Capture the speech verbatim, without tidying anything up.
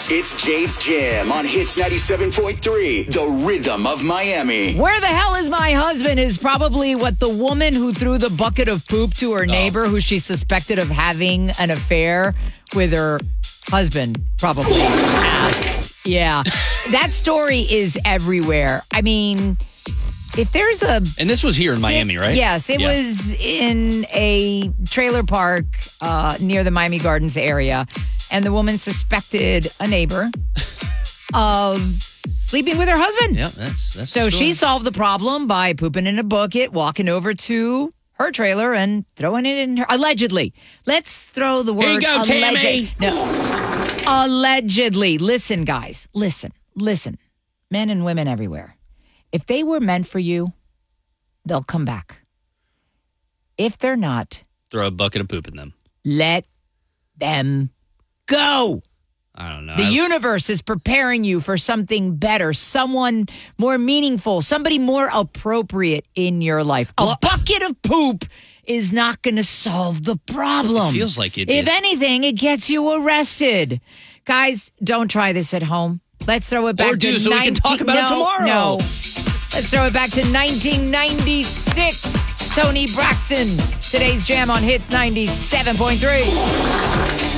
It's Jade's Jam on Hits ninety-seven point three, the rhythm of Miami. Where the hell is my husband is probably what the woman who threw the bucket of poop to her neighbor, oh. who she suspected of having an affair with her husband, probably asked. Yeah. That story is everywhere. I mean, if there's a... And this was here in Miami, right? Yes, it yeah. was in a trailer park uh, near the Miami Gardens area. And the woman suspected a neighbor of sleeping with her husband. Yeah, that's, that's So she solved the problem by pooping in a bucket, walking over to her trailer and throwing it in her... Allegedly. Let's throw the word... Here you go, alleged. Tammy. No. Allegedly. Listen, guys. Listen. Listen. Men and women everywhere. If they were meant for you, they'll come back. If they're not... Throw a bucket of poop in them. Let them go. I don't know. The I... universe is preparing you for something better, someone more meaningful, somebody more appropriate in your life. A well, bucket of poop is not going to solve the problem. It feels like it If did. anything, it gets you arrested. Guys, don't try this at home. Let's throw it back or do, to so nineteen- we can talk about no, it tomorrow. No. Let's throw it back to nineteen ninety-six. Tony Braxton. Today's Jam on Hits ninety-seven point three.